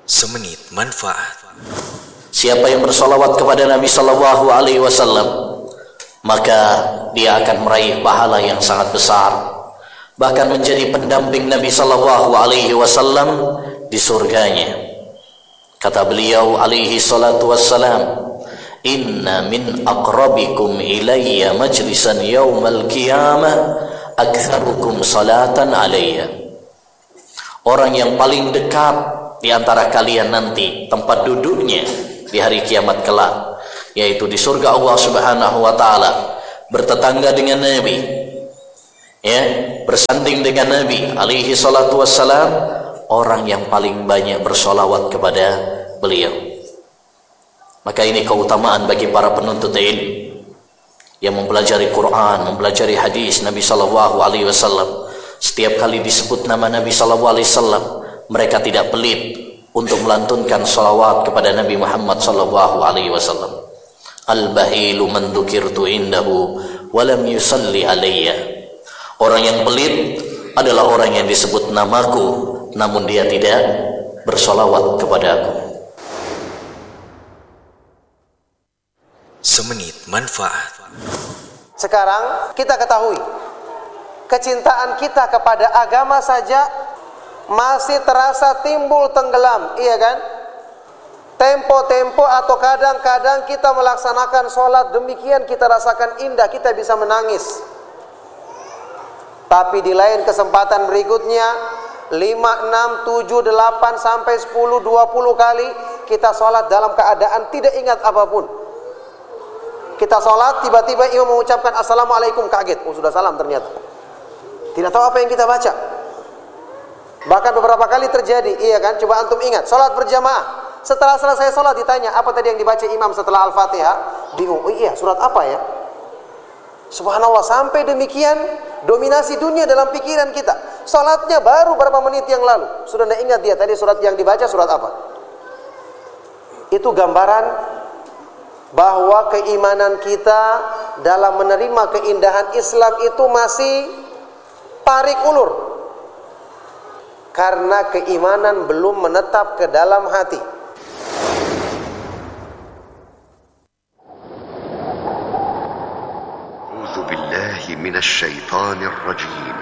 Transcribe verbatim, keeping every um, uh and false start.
Semenit manfaat. Siapa yang bersolawat kepada Nabi Sallallahu Alaihi Wasallam, maka dia akan meraih pahala yang sangat besar, bahkan menjadi pendamping Nabi Sallallahu Alaihi Wasallam di surganya. Kata beliau alaihi salatu wassalam, inna min aqrabikum ilayya majlisan yawmal qiyamah aktsarukum salatan alayya. Orang yang paling dekat di antara kalian nanti tempat duduknya di hari kiamat kelak, yaitu di surga Allah Subhanahu wa taala, bertetangga dengan Nabi, ya, bersanding dengan Nabi alaihi salatu wassalam, orang yang paling banyak bersolawat kepada beliau. Maka ini keutamaan bagi para penuntut ilmu yang mempelajari Quran, mempelajari hadis Nabi sallallahu alaihi wasallam. Setiap kali disebut nama Nabi sallallahu alaihi wasallam, mereka tidak pelit untuk melantunkan salawat kepada Nabi Muhammad sallallahu alaihi wasallam. Al-bahilu man dzukirtu indahu wa lam yusalli alayya. Orang yang pelit adalah orang yang disebut namaku namun dia tidak bersolawat kepadaku. Semenit manfaat. Sekarang kita ketahui, kecintaan kita kepada agama saja masih terasa timbul tenggelam, iya kan? Tempo-tempo atau kadang-kadang kita melaksanakan sholat demikian kita rasakan indah, kita bisa menangis. Tapi di lain kesempatan berikutnya lima, enam, tujuh, delapan sampai sepuluh, dua puluh kali kita sholat dalam keadaan tidak ingat apapun. Kita sholat, tiba-tiba imam mengucapkan assalamualaikum, kaget, oh sudah salam ternyata. Tidak tahu apa yang kita baca. Bahkan beberapa kali terjadi, iya kan? Coba antum ingat, sholat berjamaah. Setelah selesai sholat ditanya, apa tadi yang dibaca imam setelah Al-Fatihah? Bingung, oh iya, surat apa ya? Subhanallah, sampai demikian dominasi dunia dalam pikiran kita. Sholatnya baru beberapa menit yang lalu, sudah tidak ingat dia tadi surat yang dibaca surat apa. Itu gambaran bahwa keimanan kita dalam menerima keindahan Islam itu masih tarik ulur, karena keimanan belum menetap ke dalam hati. A'udzu billahi minasy syaithanir rajim.